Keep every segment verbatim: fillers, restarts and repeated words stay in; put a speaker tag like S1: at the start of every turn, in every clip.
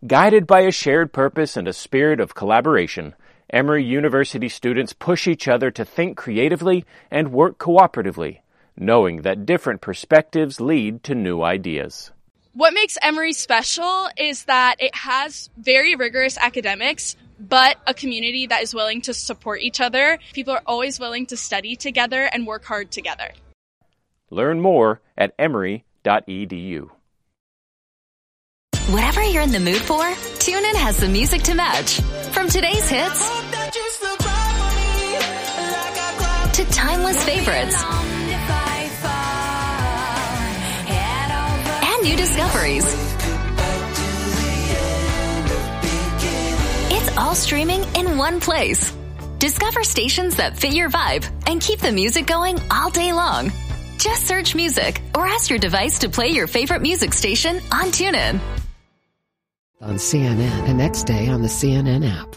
S1: Guided by a shared purpose and a spirit of collaboration, Emory University students push each other to think creatively and work cooperatively, knowing that different perspectives lead to new ideas.
S2: What makes Emory special is that it has very rigorous academics, but a community that is willing to support each other. People are always willing to study together and work hard together.
S1: Learn more at emory dot e d u.
S3: Whatever you're in the mood for, TuneIn has the music to match. From today's hits to timeless favorites and new discoveries. It's all streaming in one place. Discover stations that fit your vibe and keep the music going all day long. Just search music or ask your device to play your favorite music station on TuneIn.
S4: On C N N, the next day on the C N N app.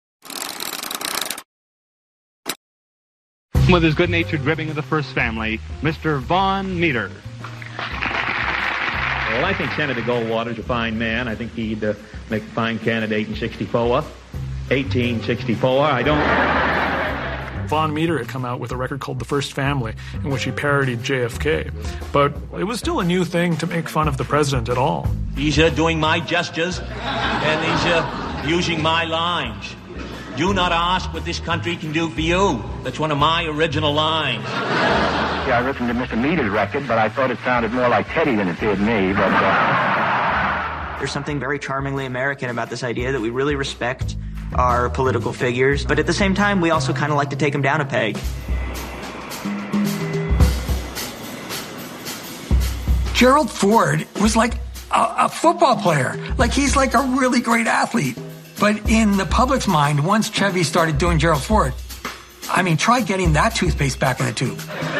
S5: With his good-natured ribbing of the first family, Mister Vaughn Meter.
S6: Well, I think Senator Goldwater's a fine man. I think he'd uh, make a fine candidate in sixty-four. eighteen sixty-four, I don't...
S7: Vaughn Meter had come out with a record called The First Family, in which he parodied J F K. But it was still a new thing to make fun of the president at all.
S8: He's uh, doing my gestures, and he's uh, using my lines. Do not ask what this country can do for you. That's one of my original lines.
S9: Yeah, I listened to Mister Meter's record, but I thought it sounded more like Teddy than it did me. But uh...
S10: There's something very charmingly American about this idea that we really respect our political figures, but at the same time, we also kind of like to take them down a peg.
S11: Gerald Ford was like a, a football player. Like, he's like a really great athlete. But in the public's mind, once Chevy started doing Gerald Ford, I mean, try getting that toothpaste back in the tube.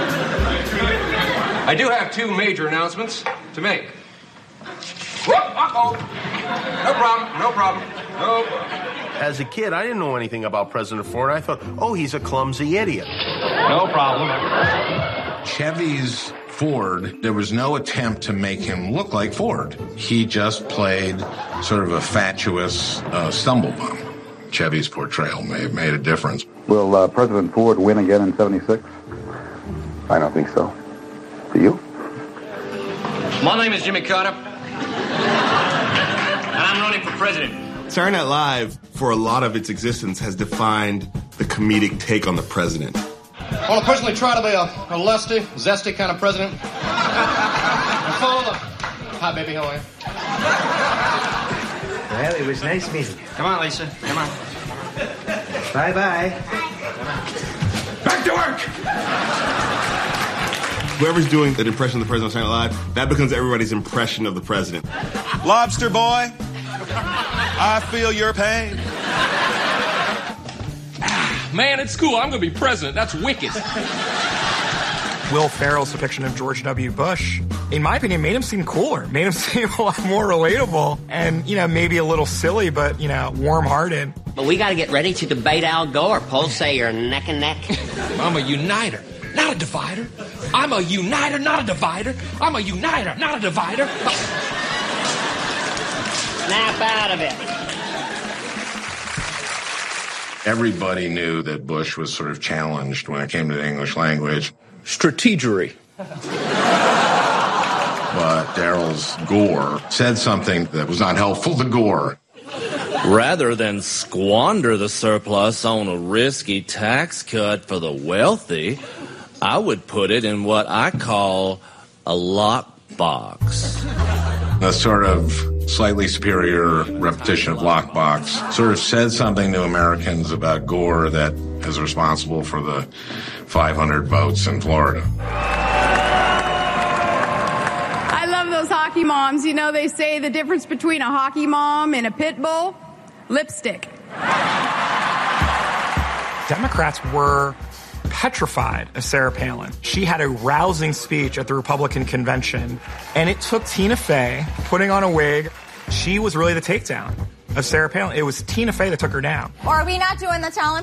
S12: I do have two major announcements to make. Whoop, uh-oh. No problem, no problem, no problem.
S13: As a kid, I didn't know anything about President Ford. I thought, oh, he's a clumsy idiot.
S12: No problem.
S14: Chevy's Ford, there was no attempt to make him look like Ford. He just played sort of a fatuous uh, stumblebum. Chevy's portrayal may have made a difference.
S9: Will uh, President Ford win again in seventy-six? I don't think so. Do you?
S15: My name is Jimmy Carter, and I'm running for president.
S16: Saturday Night Live, for a lot of its existence, has defined the comedic take on the president.
S12: I want to personally try to be a, a lusty, zesty kind of president. And follow the... Hi, baby, how are you?
S17: Well, it was nice meeting you.
S15: Come on, Lisa. Come on.
S17: Bye-bye.
S12: Back to work!
S16: Whoever's doing an impression of the president on Saturday Night Live, that becomes everybody's impression of the president.
S18: Lobster boy, I feel your pain.
S12: Man, it's cool. I'm going to be president. That's wicked.
S19: Will Ferrell's depiction of George W. Bush, in my opinion, made him seem cooler, made him seem a lot more relatable, and, you know, maybe a little silly, but, you know, warm-hearted.
S20: But we got to get ready to debate Al Gore. Polls say you're neck and neck.
S12: I'm a uniter, not a divider. I'm a uniter, not a divider. I'm a uniter, not a divider.
S20: Snap out of it.
S14: Everybody knew that Bush was sort of challenged when it came to the English language.
S18: Strategery.
S14: But Daryl's Gore said something that was not helpful to Gore.
S21: Rather than squander the surplus on a risky tax cut for the wealthy, I would put it in what I call a lockbox.
S14: A sort of slightly superior repetition of lockbox sort of said something to Americans about Gore that is responsible for the five hundred votes in Florida.
S22: I love those hockey moms. You know, they say the difference between a hockey mom and a pit bull? Lipstick.
S19: Democrats were petrified of Sarah Palin. She had a rousing speech at the Republican convention, and it took Tina Fey putting on a wig. She was really the takedown of Sarah Palin. It was Tina Fey that took her down.
S23: Or are we not doing the talent